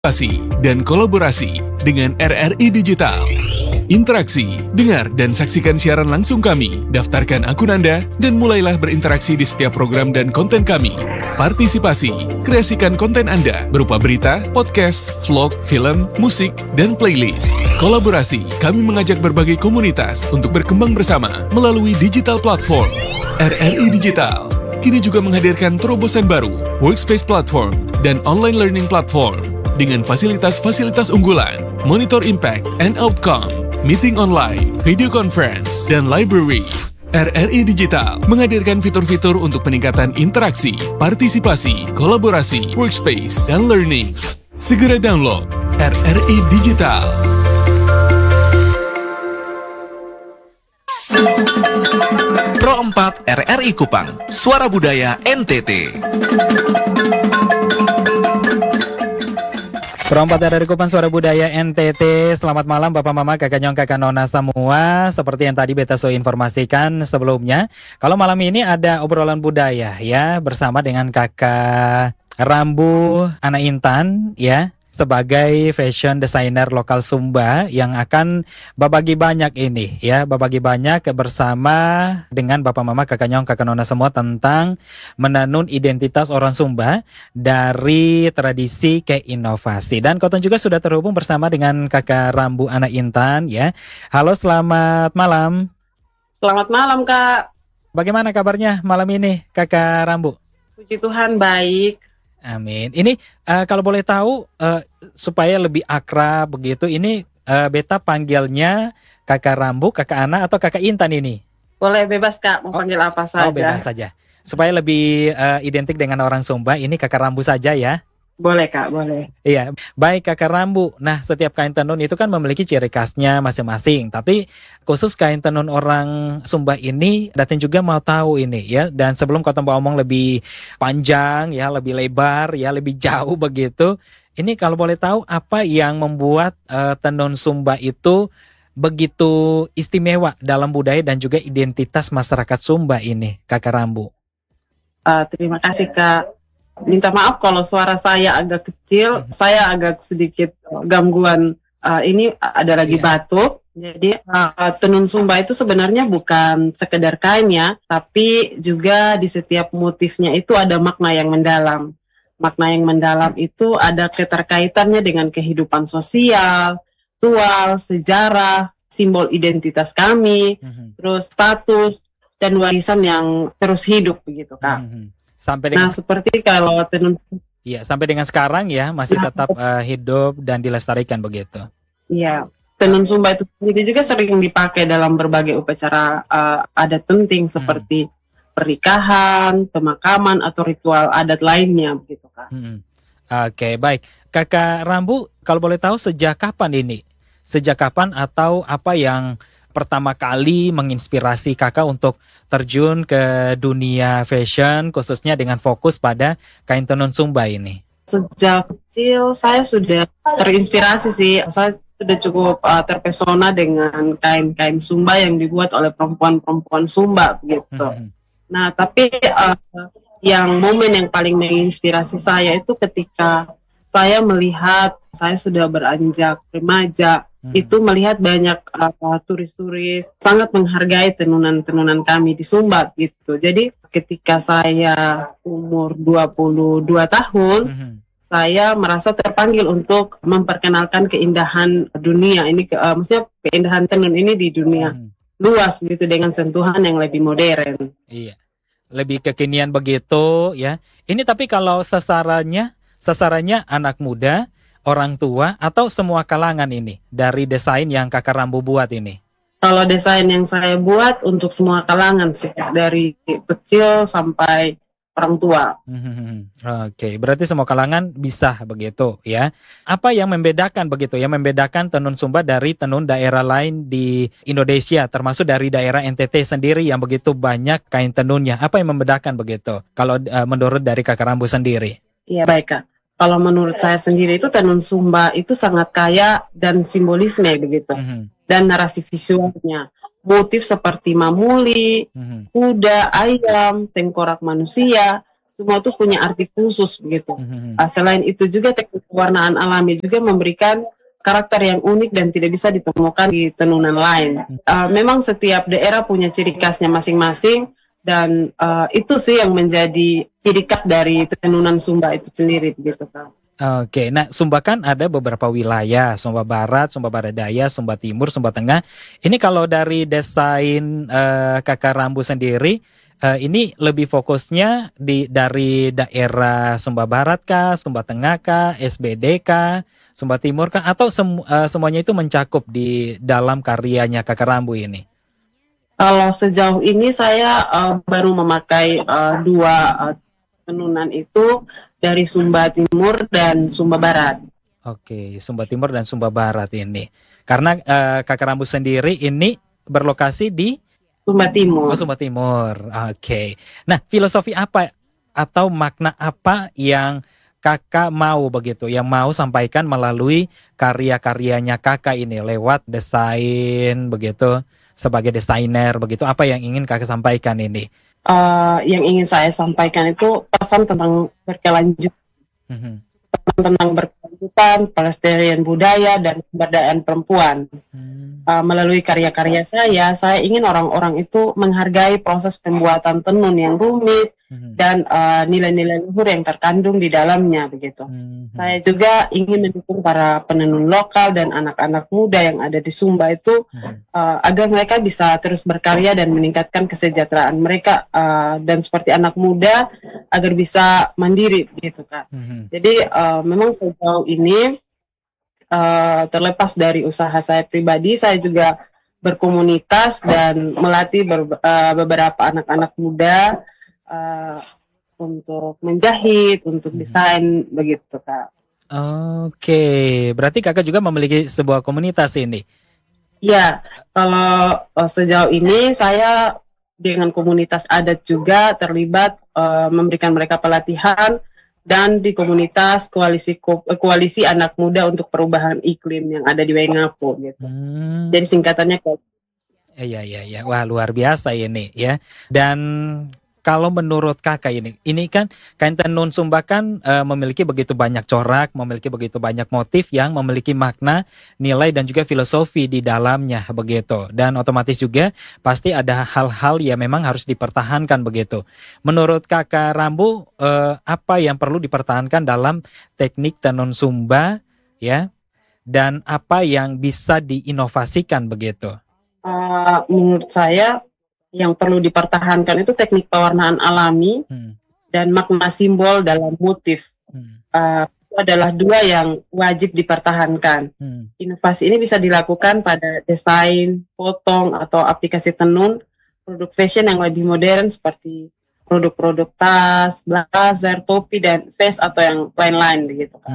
dan kolaborasi dengan RRI Digital. Interaksi, dengar dan saksikan siaran langsung kami, daftarkan akun Anda, dan mulailah berinteraksi di setiap program dan konten kami. Partisipasi, kreasikan konten Anda berupa berita, podcast, vlog, film, musik, dan playlist. Kolaborasi, kami mengajak berbagai komunitas untuk berkembang bersama melalui digital platform. RRI Digital kini juga menghadirkan terobosan baru, workspace platform, dan online learning platform dengan fasilitas-fasilitas unggulan, monitor impact and outcome, meeting online, video conference, dan library. RRI Digital menghadirkan fitur-fitur untuk peningkatan interaksi, partisipasi, kolaborasi, workspace, dan learning. Segera download RRI Digital. Pro 4 RRI Kupang, Suara Budaya NTT. Pro 4 RRI Kupang, Suara Budaya NTT. Selamat malam Bapak Mama, Kakak Nyong, Kakak Nona semua. Seperti yang tadi Beta so informasikan sebelumnya, kalau malam ini ada obrolan budaya ya, bersama dengan Kakak Rambu Ana Intan ya, sebagai fashion designer lokal Sumba yang akan berbagi banyak ini ya, berbagi banyak bersama dengan Bapak Mama, Kakak Nyong, Kakak Nona semua tentang menenun identitas orang Sumba dari tradisi ke inovasi. Dan Koton juga sudah terhubung bersama dengan Kakak Rambu Ana Intan ya. Halo, selamat malam. Selamat malam Kak. Bagaimana kabarnya malam ini Kakak Rambu? Puji Tuhan baik. Amin. Ini kalau boleh tahu supaya lebih akrab begitu, ini Beta panggilnya Kakak Rambu, Kakak Ana, atau Kakak Intan ini? Boleh bebas Kak, mau panggil apa saja. Oh, bebas saja. Supaya lebih identik dengan orang Sumba, ini Kakak Rambu saja ya? Boleh Kak, boleh. Iya, baik Kakak Rambu. Nah, setiap kain tenun itu kan memiliki ciri khasnya masing-masing. Tapi khusus kain tenun orang Sumba ini, Datin juga mau tahu ini ya. Dan sebelum Koton omong lebih panjang ya, lebih lebar ya, lebih jauh begitu. Ini kalau boleh tahu apa yang membuat tenun Sumba itu begitu istimewa dalam budaya dan juga identitas masyarakat Sumba ini, Kakak Rambu? Terima kasih Kak. Minta maaf kalau suara saya agak kecil, saya agak sedikit gangguan. Ini ada lagi batuk. Jadi tenun Sumba itu sebenarnya bukan sekedar kain ya, tapi juga di setiap motifnya itu ada makna yang mendalam. Makna yang mendalam itu ada keterkaitannya dengan kehidupan sosial, ritual, sejarah, simbol identitas kami, terus status dan warisan yang terus hidup begitu Kak. Sampai dengan, seperti kalau tenun, iya, sampai dengan sekarang ya masih tetap hidup dan dilestarikan begitu. Iya, tenun Sumba itu sendiri juga sering dipakai dalam berbagai upacara adat penting seperti pernikahan, pemakaman atau ritual adat lainnya begitu Kak. Oke, baik. Kakak Rambu, kalau boleh tahu sejak kapan ini? Sejak kapan atau apa yang pertama kali menginspirasi Kakak untuk terjun ke dunia fashion, khususnya dengan fokus pada kain tenun Sumba ini? Sejak kecil saya sudah terinspirasi sih. Saya sudah cukup terpesona dengan kain-kain Sumba yang dibuat oleh perempuan-perempuan Sumba begitu. Nah, tapi yang momen yang paling menginspirasi saya itu ketika saya melihat, saya sudah beranjak remaja, itu melihat banyak turis-turis sangat menghargai tenunan-tenunan kami di Sumba gitu. Jadi ketika saya umur 22 tahun, saya merasa terpanggil untuk memperkenalkan keindahan dunia ini, maksudnya keindahan tenun ini di dunia luas gitu dengan sentuhan yang lebih modern. Iya, lebih kekinian begitu ya. Ini tapi kalau sasarannya anak muda, orang tua, atau semua kalangan ini dari desain yang Kakak Rambu buat ini? Kalau desain yang saya buat untuk semua kalangan sih, dari kecil sampai orang tua. Oke, berarti semua kalangan bisa begitu ya. Apa yang membedakan begitu ya, membedakan tenun Sumba dari tenun daerah lain di Indonesia, termasuk dari daerah NTT sendiri yang begitu banyak kain tenunnya? Apa yang membedakan begitu kalau menurut dari Kakak Rambu sendiri? Iya, baik Kak. Kalau menurut saya sendiri itu tenun Sumba itu sangat kaya dan simbolisme begitu. Dan narasi visualnya. Motif seperti mamuli, kuda, ayam, tengkorak manusia, semua itu punya arti khusus begitu. Mhm. Selain itu juga teknik pewarnaan alami juga memberikan karakter yang unik dan tidak bisa ditemukan di tenunan lain. Memang setiap daerah punya ciri khasnya masing-masing, dan itu sih yang menjadi ciri khas dari tenunan Sumba itu sendiri begitu Kak. Oke, nah Sumba kan ada beberapa wilayah, Sumba Barat, Sumba Barat Daya, Sumba Timur, Sumba Tengah. Ini kalau dari desain Kakak Rambu sendiri, ini lebih fokusnya dari daerah Sumba Barat kah, Sumba Tengah kah, SBD kah, Sumba Timur kah, atau semuanya itu mencakup di dalam karyanya Kakak Rambu ini? Kalau sejauh ini saya baru memakai dua tenunan itu dari Sumba Timur dan Sumba Barat. Oke, Sumba Timur dan Sumba Barat ini. Karena Kakak Rambu sendiri ini berlokasi di Sumba Timur. Oh, Sumba Timur. Oke. Nah, filosofi apa atau makna apa yang Kakak mau begitu, yang mau sampaikan melalui karya-karyanya Kakak ini lewat desain begitu, sebagai desainer begitu, apa yang ingin Kakak sampaikan ini? Yang ingin saya sampaikan itu pesan tentang berkelanjutan, tentang berkelanjutan, pelestarian budaya dan pemberdayaan perempuan. Melalui karya-karya saya ingin orang-orang itu menghargai proses pembuatan tenun yang rumit dan nilai-nilai luhur yang terkandung di dalamnya begitu. Saya juga ingin mendukung para penenun lokal dan anak-anak muda yang ada di Sumba itu agar mereka bisa terus berkarya dan meningkatkan kesejahteraan mereka, dan seperti anak muda agar bisa mandiri begitu Kak. Jadi memang sejauh ini terlepas dari usaha saya pribadi, saya juga berkomunitas dan melatih beberapa anak-anak muda untuk menjahit, untuk desain begitu Kak. Oke, berarti Kakak juga memiliki sebuah komunitas ini? Ya, kalau sejauh ini saya dengan komunitas adat juga terlibat, memberikan mereka pelatihan, dan di komunitas koalisi anak muda untuk perubahan iklim yang ada di Waingapu gitu. Jadi singkatannya Iya. Wah, luar biasa ini ya. Dan kalau menurut Kakak ini kan kain tenun Sumba kan memiliki begitu banyak corak, memiliki begitu banyak motif yang memiliki makna, nilai dan juga filosofi di dalamnya begitu. Dan otomatis juga pasti ada hal-hal yang memang harus dipertahankan begitu. Menurut Kakak Rambu, apa yang perlu dipertahankan dalam teknik tenun Sumba ya? Dan apa yang bisa diinovasikan begitu? Menurut saya yang perlu dipertahankan itu teknik pewarnaan alami dan makna simbol dalam motif. Itu adalah dua yang wajib dipertahankan. Inovasi ini bisa dilakukan pada desain, potong, atau aplikasi tenun, produk fashion yang lebih modern seperti produk-produk tas, blazer, topi, dan vest atau yang lain-lain begitu kan.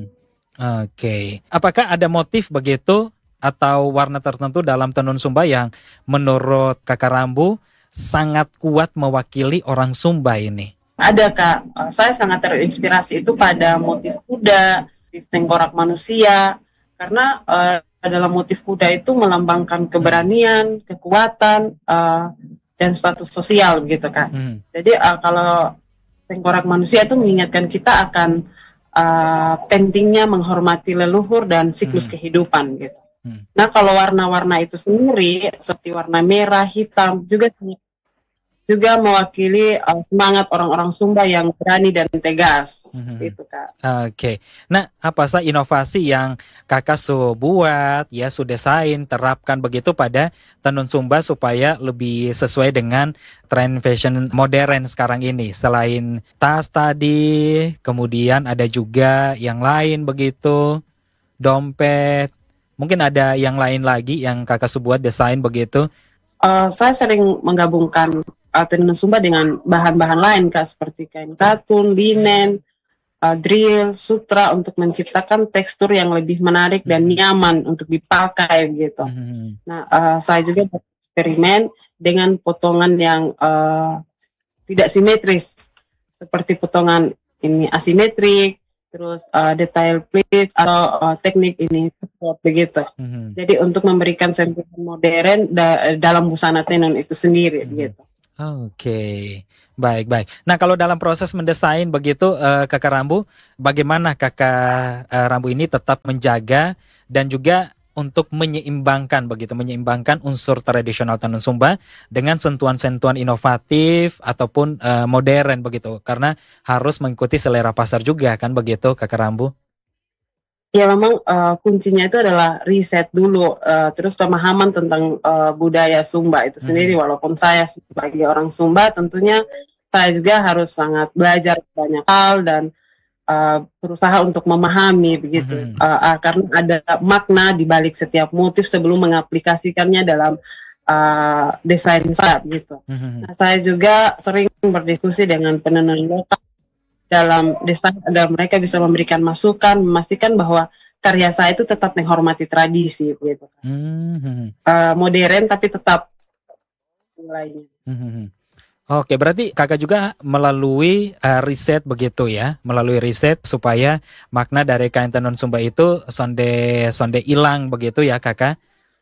Oke. Apakah ada motif begitu atau warna tertentu dalam tenun Sumba yang menurut Kakak Rambu sangat kuat mewakili orang Sumba ini? Ada Kak, saya sangat terinspirasi itu pada motif kuda, motif tengkorak manusia, karena dalam motif kuda itu melambangkan keberanian, kekuatan, dan status sosial gitu Kak. Jadi kalau tengkorak manusia itu mengingatkan kita akan pentingnya menghormati leluhur dan siklus kehidupan gitu. Nah kalau warna-warna itu sendiri seperti warna merah, hitam juga mewakili semangat orang-orang Sumba yang berani dan tegas. Itu Kak. Oke. Nah apa sih inovasi yang Kakak buat ya, desain, terapkan begitu pada tenun Sumba supaya lebih sesuai dengan tren fashion modern sekarang ini? Selain tas tadi, kemudian ada juga yang lain begitu, dompet. Mungkin ada yang lain lagi yang Kakak buat desain begitu? Saya sering menggabungkan tenun Sumba dengan bahan-bahan lain Kak, seperti kain katun, linen, drill, sutra untuk menciptakan tekstur yang lebih menarik dan nyaman untuk dipakai gitu. Nah, saya juga bereksperimen dengan potongan yang tidak simetris, seperti potongan ini asimetrik, terus detail pleat atau teknik ini begitu. Jadi untuk memberikan sentuhan modern dalam busana tenun itu sendiri gitu. Oke, baik. Nah, kalau dalam proses mendesain begitu, Kakak Rambu, bagaimana Kakak Rambu ini tetap menjaga dan juga untuk menyeimbangkan unsur tradisional Tenun Sumba dengan sentuhan-sentuhan inovatif ataupun modern begitu, karena harus mengikuti selera pasar juga kan begitu, Kakak Rambu? Ya memang kuncinya itu adalah riset dulu, terus pemahaman tentang budaya Sumba itu sendiri. Walaupun saya sebagai orang Sumba, tentunya saya juga harus sangat belajar banyak hal dan berusaha untuk memahami begitu, karena ada makna di balik setiap motif sebelum mengaplikasikannya dalam desain saya gitu. Nah, saya juga sering berdiskusi dengan penenun lokal dalam desain agar mereka bisa memberikan masukan, memastikan bahwa karya saya itu tetap menghormati tradisi begitu. Modern tapi tetap nilainya. Oke, berarti Kakak juga melalui riset begitu ya, melalui riset supaya makna dari kain tenun Sumba itu sonde hilang begitu ya, Kakak.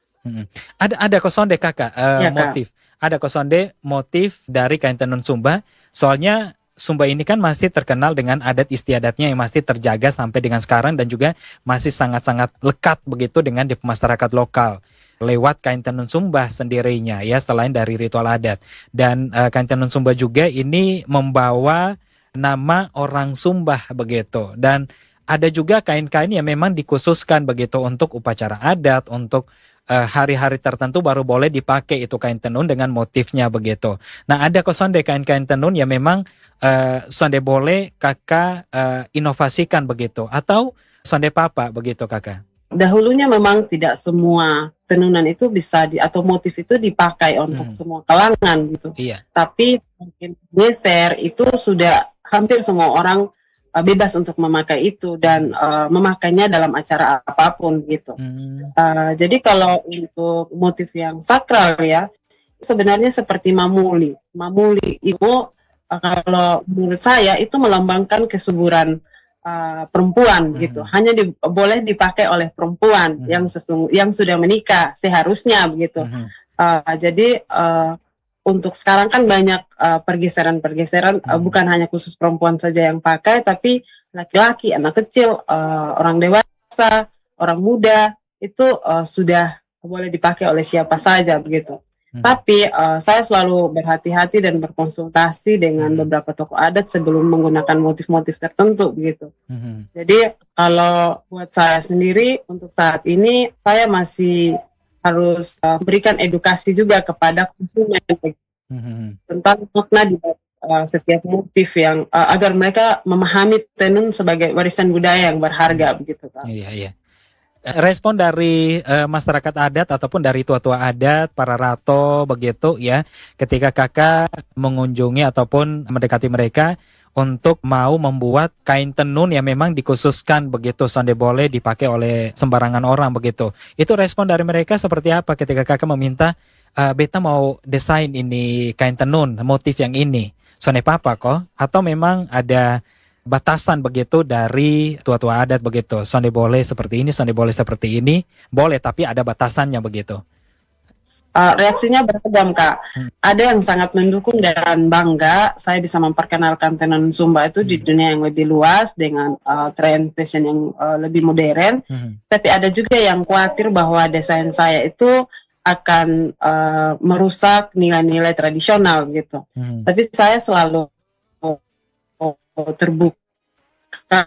Ada kok sonde Kakak motif. Ada kok sonde motif dari kain tenun Sumba. Soalnya Sumba ini kan masih terkenal dengan adat istiadatnya yang masih terjaga sampai dengan sekarang dan juga masih sangat-sangat lekat begitu dengan di masyarakat lokal lewat kain tenun Sumba sendirinya ya, selain dari ritual adat. Dan kain tenun Sumba juga ini membawa nama orang Sumba begitu. Dan ada juga kain-kain yang memang dikhususkan begitu untuk upacara adat, untuk hari-hari tertentu baru boleh dipakai itu kain tenun dengan motifnya begitu. Nah, ada kok sonde kain-kain tenun yang memang sonde boleh Kakak inovasikan begitu, atau sonde papa begitu Kakak? Dahulunya memang tidak semua tenunan itu bisa atau motif itu dipakai untuk semua kalangan gitu. Iya. Tapi mungkin geser itu sudah hampir semua orang bebas untuk memakai itu dan memakainya dalam acara apapun gitu. Jadi kalau untuk motif yang sakral ya, sebenarnya seperti mamuli. Mamuli itu kalau menurut saya itu melambangkan kesuburan perempuan gitu. Hanya boleh dipakai oleh perempuan yang sudah menikah seharusnya begitu. Jadi untuk sekarang kan banyak pergeseran-pergeseran, bukan hanya khusus perempuan saja yang pakai, tapi laki-laki, anak kecil, orang dewasa, orang muda itu sudah boleh dipakai oleh siapa saja begitu. Tapi saya selalu berhati-hati dan berkonsultasi dengan beberapa tokoh adat sebelum menggunakan motif-motif tertentu begitu. Jadi kalau buat saya sendiri untuk saat ini saya masih harus berikan edukasi juga kepada konsumen tentang makna di setiap motif yang agar mereka memahami tenun sebagai warisan budaya yang berharga begitu Pak. Iya. Respon dari masyarakat adat ataupun dari tua-tua adat, para rato begitu ya, ketika Kakak mengunjungi ataupun mendekati mereka untuk mau membuat kain tenun yang memang dikhususkan begitu, sonde boleh dipakai oleh sembarangan orang begitu. Itu respon dari mereka seperti apa ketika Kakak meminta beta mau desain ini kain tenun motif yang ini, sonde papa kok? Atau memang ada batasan begitu dari tua-tua adat begitu, sonde boleh seperti ini, sonde boleh seperti ini, boleh tapi ada batasannya begitu? Reaksinya beragam Kak. Ada yang sangat mendukung dan bangga saya bisa memperkenalkan tenun Sumba itu di dunia yang lebih luas dengan tren fashion yang lebih modern. Tapi ada juga yang khawatir bahwa desain saya itu akan merusak nilai-nilai tradisional gitu. Tapi saya selalu terbuka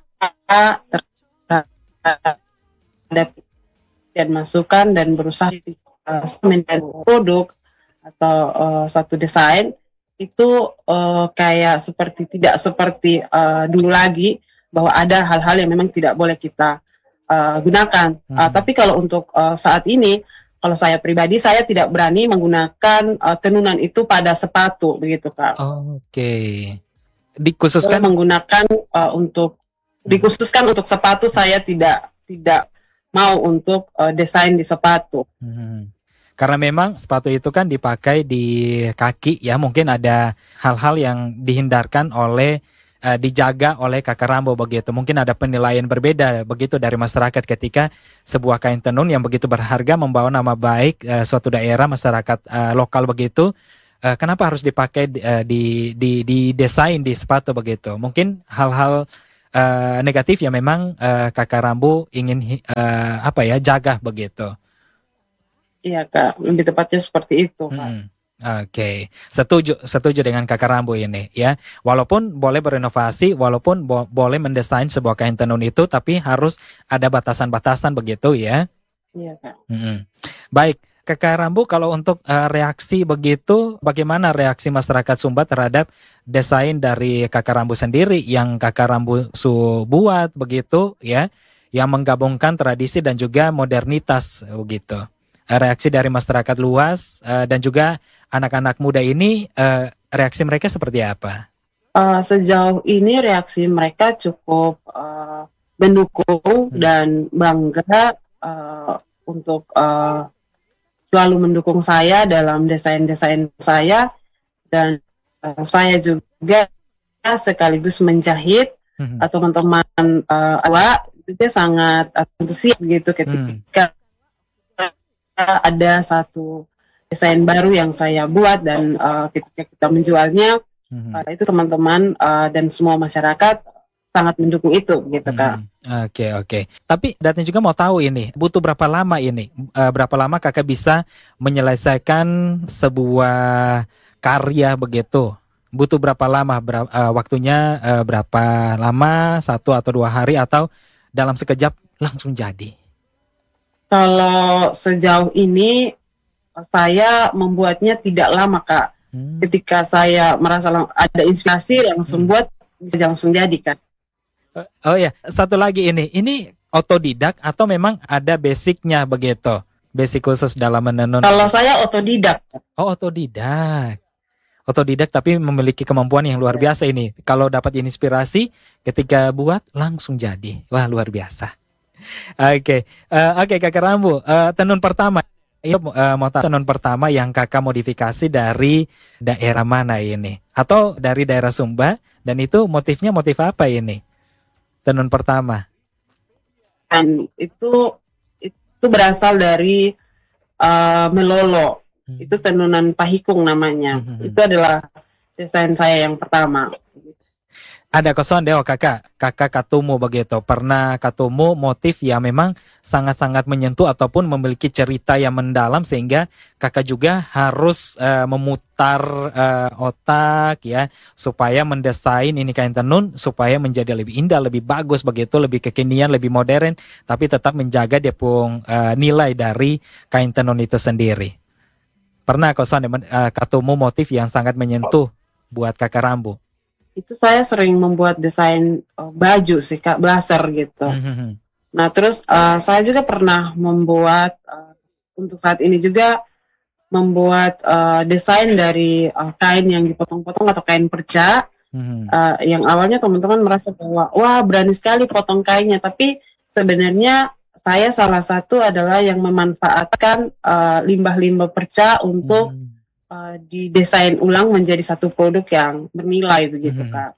terhadap dan masukan dan berusaha menjadi produk atau satu desain itu kayak tidak seperti dulu lagi bahwa ada hal-hal yang memang tidak boleh kita gunakan. Tapi kalau untuk saat ini, kalau saya pribadi saya tidak berani menggunakan tenunan itu pada sepatu begitu Kak. Oke. Dikhususkan menggunakan dikhususkan untuk sepatu, saya tidak mau untuk desain di sepatu. Karena memang sepatu itu kan dipakai di kaki ya, mungkin ada hal-hal yang dihindarkan oleh dijaga oleh Kakak Rambu begitu. Mungkin ada penilaian berbeda begitu dari masyarakat ketika sebuah kain tenun yang begitu berharga membawa nama baik suatu daerah, masyarakat lokal begitu kenapa harus dipakai di desain di sepatu begitu? Mungkin hal-hal negatif yang memang Kakak Rambu ingin jaga begitu. Iya Kak, lebih tepatnya seperti itu Kak. Oke, setuju dengan Kakak Rambu ini ya. Walaupun boleh berinovasi, walaupun boleh mendesain sebuah kain tenun itu, tapi harus ada batasan-batasan begitu ya. Iya Kak. Baik, Kakak Rambu, kalau untuk reaksi begitu, bagaimana reaksi masyarakat Sumba terhadap desain dari Kakak Rambu sendiri yang Kakak Rambu buat begitu ya, yang menggabungkan tradisi dan juga modernitas begitu. Reaksi dari masyarakat luas dan juga anak-anak muda ini, reaksi mereka seperti apa? Sejauh ini reaksi mereka cukup mendukung dan bangga untuk selalu mendukung saya dalam desain-desain saya, dan saya juga sekaligus menjahit. Teman-teman awak juga sangat antusias gitu ketika ada satu desain baru yang saya buat, dan ketika kita menjualnya itu teman-teman dan semua masyarakat sangat mendukung itu gitu Kak. Oke. Tapi Datnya juga mau tahu ini, butuh berapa lama ini? Berapa lama Kakak bisa menyelesaikan sebuah karya begitu? Butuh berapa lama? Waktunya berapa lama? 1 atau 2 hari atau dalam sekejap langsung jadi? Kalau sejauh ini saya membuatnya tidak lama Kak. Ketika saya merasa ada inspirasi langsung buat, bisa langsung jadi Kak. Oh ya, satu lagi ini otodidak atau memang ada basicnya begitu? Basic khusus dalam menenun? Kalau saya otodidak. Oh, otodidak. Otodidak tapi memiliki kemampuan yang luar biasa ini. Kalau dapat inspirasi ketika buat langsung jadi. Wah, luar biasa. Oke, Kakak Rambu, tenun pertama. Mau tahu tenun pertama yang Kakak modifikasi dari daerah mana ini? Atau dari daerah Sumba, dan itu motifnya motif apa ini? Tenun pertama. Dan itu berasal dari Melolo. Itu tenunan Pahikung namanya. Itu adalah desain saya yang pertama. Ada koson deh kakak katumu begitu. Pernah katumu motif yang memang sangat-sangat menyentuh ataupun memiliki cerita yang mendalam sehingga kakak juga harus memutar otak ya supaya mendesain ini kain tenun supaya menjadi lebih indah, lebih bagus begitu, lebih kekinian, lebih modern, tapi tetap menjaga nilai dari kain tenun itu sendiri. Pernah koson katumu motif yang sangat menyentuh buat Kakak Rambu? Itu saya sering membuat desain baju sih Kak, blazer gitu. Nah terus saya juga pernah membuat untuk saat ini juga membuat desain dari kain yang dipotong-potong atau kain perca. Yang awalnya teman-teman merasa bahwa wah berani sekali potong kainnya, tapi sebenarnya saya salah satu adalah yang memanfaatkan limbah-limbah perca untuk didesain ulang menjadi satu produk yang bernilai begitu Kak.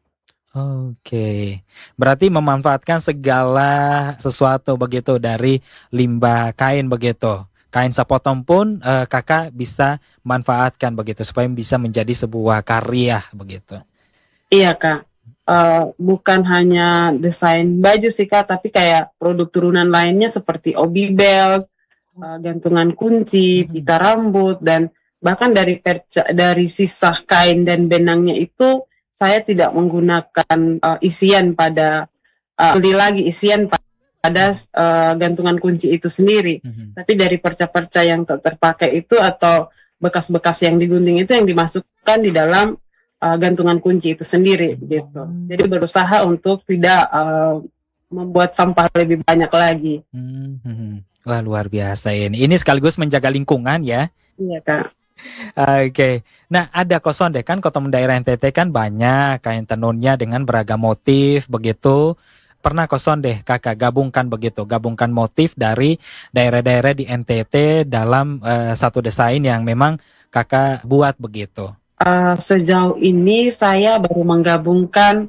Oke. Berarti memanfaatkan segala sesuatu begitu dari limbah kain begitu. Kain sepotong pun kakak bisa manfaatkan begitu supaya bisa menjadi sebuah karya begitu. Iya Kak. Bukan hanya desain baju sih Kak, tapi kayak produk turunan lainnya seperti obi belt, gantungan kunci, pita rambut, dan bahkan dari sisa kain dan benangnya itu saya tidak menggunakan isian pada beli lagi isian pada gantungan kunci itu sendiri, tapi dari perca-perca yang terpakai itu atau bekas-bekas yang digunting itu yang dimasukkan di dalam gantungan kunci itu sendiri gitu. Jadi berusaha untuk tidak membuat sampah lebih banyak lagi. Wah luar biasa ini. Ini sekaligus menjaga lingkungan ya. Iya Kak. Oke. Nah ada koson deh kan kotom daerah NTT kan banyak kain tenunnya dengan beragam motif begitu. Pernah koson deh kakak gabungkan motif dari daerah-daerah di NTT dalam satu desain yang memang kakak buat begitu? Sejauh ini saya baru menggabungkan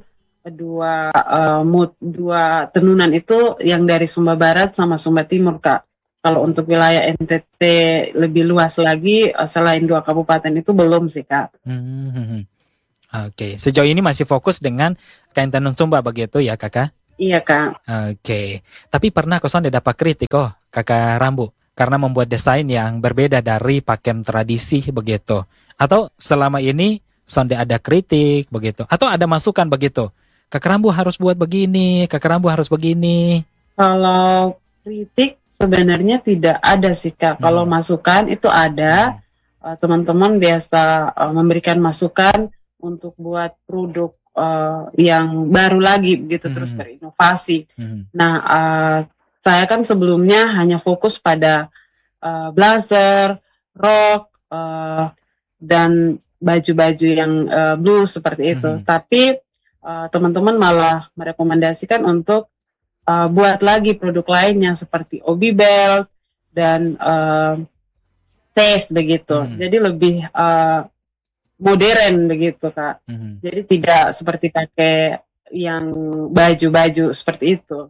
dua tenunan itu yang dari Sumba Barat sama Sumba Timur Kak. Kalau untuk wilayah NTT lebih luas lagi, selain 2 kabupaten itu belum sih, Kak. Oke, sejauh ini masih fokus dengan kain tenun Sumba begitu ya, Kakak? Iya, Kak. Oke, tapi pernah Sonde dapat kritik Kakak Rambu karena membuat desain yang berbeda dari pakem tradisi begitu. Atau selama ini Sonde ada kritik begitu, atau ada masukan begitu. Kakak Rambu harus buat begini, Kakak Rambu harus begini. Kalau kritik sebenarnya tidak ada sih, Kak. Kalau masukan itu ada. Teman-teman biasa memberikan masukan untuk buat produk yang baru lagi begitu, terus berinovasi. Nah, saya kan sebelumnya hanya fokus pada blazer, rok, dan baju-baju yang blues seperti itu. Tapi teman-teman malah merekomendasikan untuk buat lagi produk lainnya seperti obi belt dan face begitu. Jadi lebih modern begitu, Kak. Jadi tidak seperti pakai yang baju-baju seperti itu.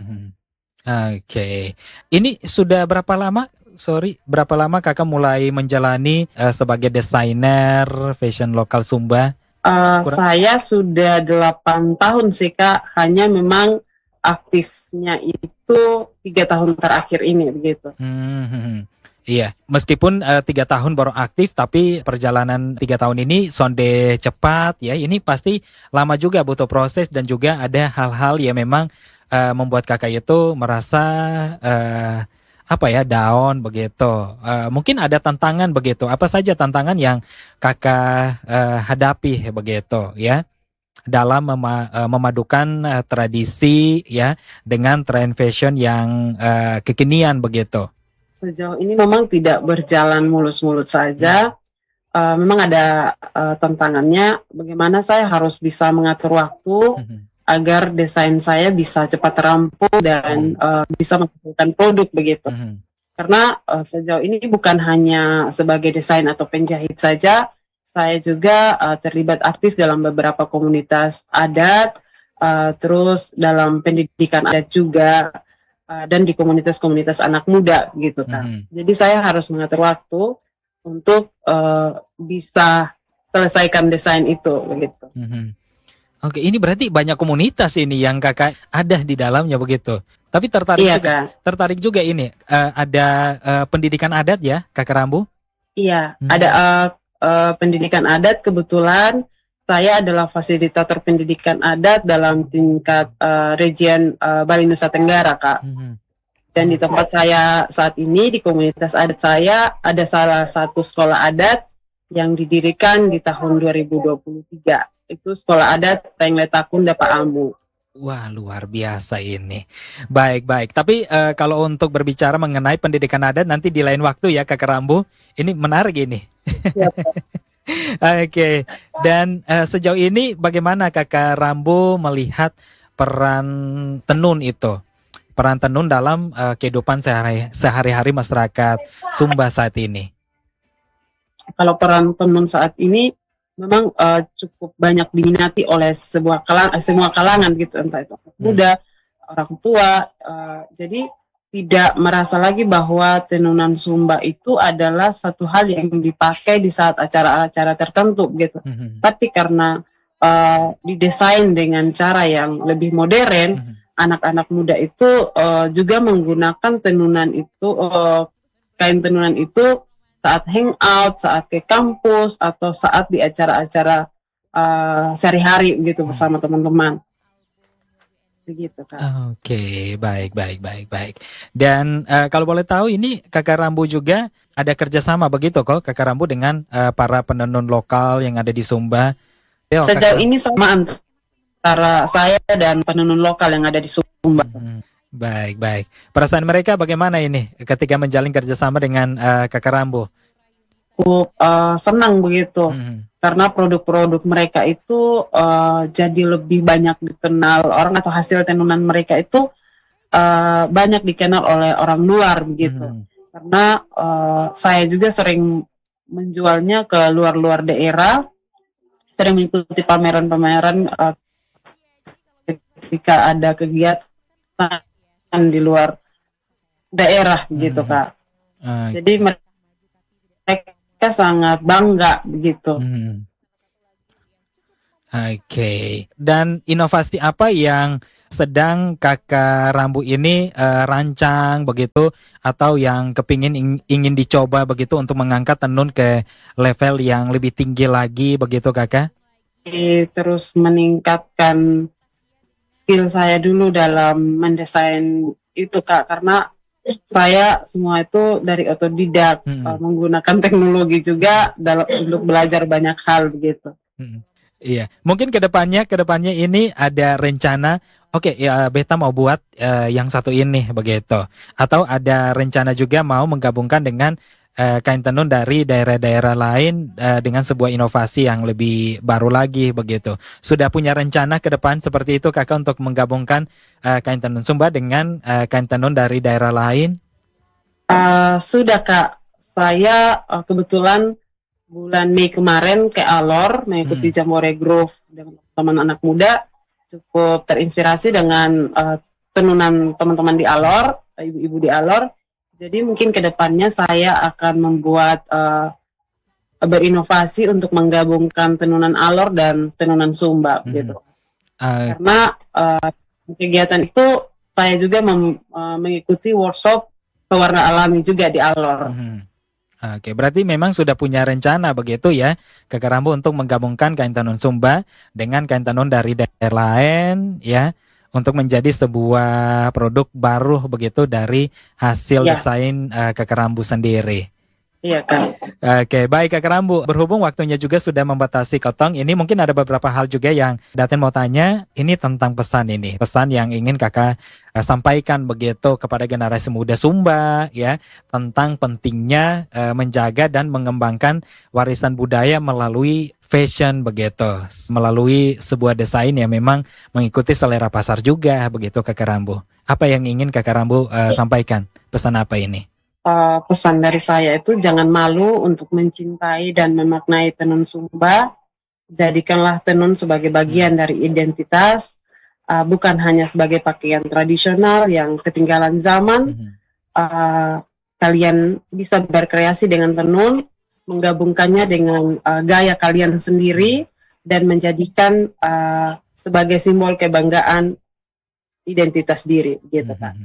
Oke. Ini sudah berapa lama? Berapa lama Kakak mulai menjalani sebagai desainer fashion lokal Sumba? Saya sudah 8 tahun sih, Kak. Hanya memang aktifnya itu 3 tahun terakhir ini begitu. Iya, meskipun 3 tahun baru aktif, tapi perjalanan 3 tahun ini Sonde cepat ya. Ini pasti lama juga, butuh proses dan juga ada hal-hal yang memang membuat Kakak itu merasa down begitu. Mungkin ada tantangan begitu. Apa saja tantangan yang Kakak hadapi begitu ya? Dalam memadukan tradisi ya dengan tren fashion yang kekinian begitu. Sejauh ini memang tidak berjalan mulus-mulus saja. Memang ada tantangannya. Bagaimana saya harus bisa mengatur waktu agar desain saya bisa cepat rampung dan bisa menghasilkan produk begitu. Karena sejauh ini bukan hanya sebagai desain atau penjahit saja, saya juga terlibat aktif dalam beberapa komunitas adat, terus dalam pendidikan adat juga. Dan di komunitas-komunitas anak muda gitu, kan. Jadi saya harus mengatur waktu untuk bisa selesaikan desain itu begitu. Oke, ini berarti banyak komunitas ini yang Kakak ada di dalamnya begitu. Tapi tertarik juga ini ada pendidikan adat ya, Kakak Rambu? Iya, ada pendidikan adat. Kebetulan saya adalah fasilitator pendidikan adat dalam tingkat region Bali Nusa Tenggara, Kak. Dan di tempat saya saat ini, di komunitas adat saya, ada salah satu sekolah adat yang didirikan di tahun 2023. Itu sekolah adat Tengletakun Dapa Ambu. Wah, luar biasa ini. Baik. Tapi kalau untuk berbicara mengenai pendidikan adat nanti di lain waktu ya, Kakak Rambu. Ini menarik ini. Ya, Oke. Dan sejauh ini bagaimana Kakak Rambu melihat peran tenun itu? Peran tenun dalam kehidupan sehari-hari masyarakat Sumba saat ini. Kalau peran tenun saat ini memang cukup banyak diminati oleh semua kalangan gitu, entah itu muda, orang tua. Jadi tidak merasa lagi bahwa tenunan Sumba itu adalah satu hal yang dipakai di saat acara-acara tertentu gitu. Tapi karena didesain dengan cara yang lebih modern, anak-anak muda itu juga menggunakan tenunan itu, kain tenunan itu saat hangout, saat ke kampus, atau saat di acara-acara sehari-hari gitu bersama teman-teman. Begitu, Kak. Oke, baik. Dan kalau boleh tahu ini Kakak Rambu juga ada kerjasama begitu kok Kakak Rambu dengan para penenun lokal yang ada di Sumba. Sejauh ini sama antara saya dan penenun lokal yang ada di Sumba. Baik. Perasaan mereka bagaimana ini ketika menjalin kerjasama dengan Kakak Rambu? Cukup senang begitu. Karena produk-produk mereka itu jadi lebih banyak dikenal orang, atau hasil tenunan mereka itu banyak dikenal oleh orang luar begitu. Karena saya juga sering menjualnya ke luar-luar daerah, sering mengikuti pameran-pameran ketika ada kegiatan di luar daerah gitu Kak. Jadi mereka sangat bangga begitu. Oke. Dan inovasi apa yang sedang Kakak Rambu ini rancang begitu, atau yang ingin dicoba begitu untuk mengangkat tenun ke level yang lebih tinggi lagi begitu Kakak? Terus meningkatkan skill saya dulu dalam mendesain itu Kak, karena saya semua itu dari otodidak, menggunakan teknologi juga untuk belajar banyak hal begitu. Iya, mungkin kedepannya ini ada rencana, oke, ya Beta mau buat yang satu ini begitu, atau ada rencana juga mau menggabungkan dengan kain tenun dari daerah-daerah lain dengan sebuah inovasi yang lebih baru lagi begitu. Sudah punya rencana ke depan seperti itu Kakak untuk menggabungkan kain tenun Sumba dengan kain tenun dari daerah lain? Sudah Kak, saya kebetulan bulan Mei kemarin ke Alor mengikuti Jambore Grove dengan teman anak muda, cukup terinspirasi dengan tenunan teman-teman di Alor, ibu-ibu di Alor. Jadi mungkin kedepannya saya akan membuat berinovasi untuk menggabungkan tenunan Alor dan tenunan Sumba gitu. Karena kegiatan itu saya juga mengikuti workshop pewarna alami juga di Alor. Oke, berarti memang sudah punya rencana begitu ya, Kakak Rambu, untuk menggabungkan kain tenun Sumba dengan kain tenun dari daerah lain ya, untuk menjadi sebuah produk baru begitu dari hasil desain Kakak Rambu sendiri. Iya Kak. Oke, baik Kakak Rambu. Berhubung waktunya juga sudah membatasi Kotong, ini mungkin ada beberapa hal juga yang Daten mau tanya. Ini tentang pesan yang ingin Kakak sampaikan begitu kepada generasi muda Sumba ya, tentang pentingnya menjaga dan mengembangkan warisan budaya melalui fashion begitu, melalui sebuah desain yang memang mengikuti selera pasar juga begitu Kakak Rambu. Apa yang ingin Kakak Rambu sampaikan? Pesan apa ini? Pesan dari saya itu jangan malu untuk mencintai dan memaknai tenun Sumba. Jadikanlah tenun sebagai bagian dari identitas, bukan hanya sebagai pakaian tradisional yang ketinggalan zaman. Kalian bisa berkreasi dengan tenun, menggabungkannya dengan gaya kalian sendiri, dan menjadikan sebagai simbol kebanggaan identitas diri gitu kan.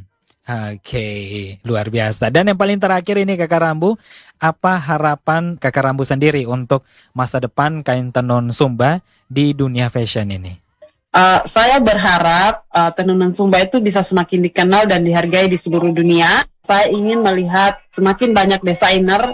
Oke, luar biasa. Dan yang paling terakhir ini Kakak Rambu, apa harapan Kakak Rambu sendiri untuk masa depan kain tenun Sumba di dunia fashion ini? Saya berharap tenunan Sumba itu bisa semakin dikenal dan dihargai di seluruh dunia. Saya ingin melihat semakin banyak desainer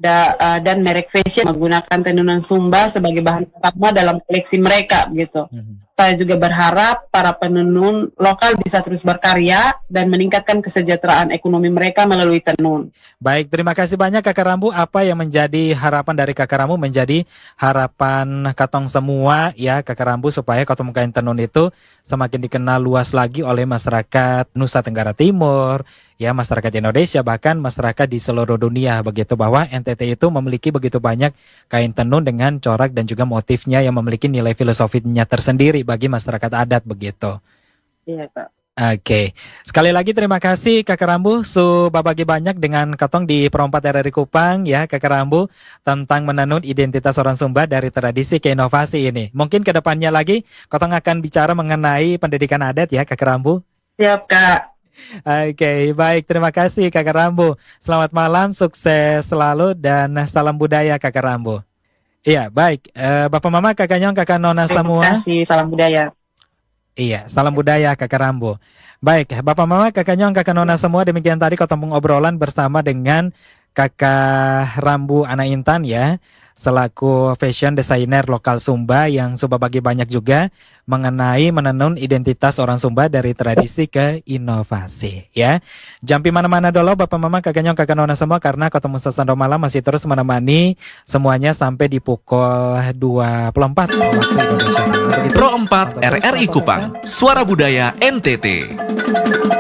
dan merek fashion menggunakan tenunan Sumba sebagai bahan utama dalam koleksi mereka gitu. Saya juga berharap para penenun lokal bisa terus berkarya dan meningkatkan kesejahteraan ekonomi mereka melalui tenun. Baik, terima kasih banyak Kakak Rambu. Apa yang menjadi harapan dari Kakak Rambu menjadi harapan Katong semua ya Kakak Rambu, supaya Katong kain tenun itu semakin dikenal luas lagi oleh masyarakat Nusa Tenggara Timur, ya masyarakat Indonesia, bahkan masyarakat di seluruh dunia begitu, bahwa NTT itu memiliki begitu banyak kain tenun dengan corak dan juga motifnya yang memiliki nilai filosofinya tersendiri bagi masyarakat adat begitu. Iya Kak. Oke, sekali lagi terima kasih Kakak Rambu berbagi banyak dengan Katong di Pro 4 RRI Kupang ya Kakak Rambu, tentang menenun identitas orang Sumba dari tradisi ke inovasi ini. Mungkin ke depannya lagi Katong akan bicara mengenai pendidikan adat ya Kakak Rambu. Siap Kak. Oke, baik, terima kasih Kakak Rambu. Selamat malam, sukses selalu dan salam budaya Kakak Rambu. Iya, baik. Bapak Mama, Kakak Nyong, Kakak Nona semua. Terima kasih, salam budaya. Iya, salam budaya Kakak Rambu. Baik, Bapak Mama, Kakak Nyong, Kakak Nona semua, demikian tadi ketemu obrolan bersama dengan Kakak Rambu Ana Intan ya, selaku fashion designer lokal Sumba yang sudah bagi banyak juga mengenai menenun identitas orang Sumba dari tradisi ke inovasi ya. Jampi mana-mana dulu Bapak Mama, Kakak Nyong, Kakak Nona semua, karena ketemu Sesando Malam masih terus menemani semuanya sampai di pukul 24 waktu Indonesia. Pro 4 RRI Kupang, Suara Budaya NTT.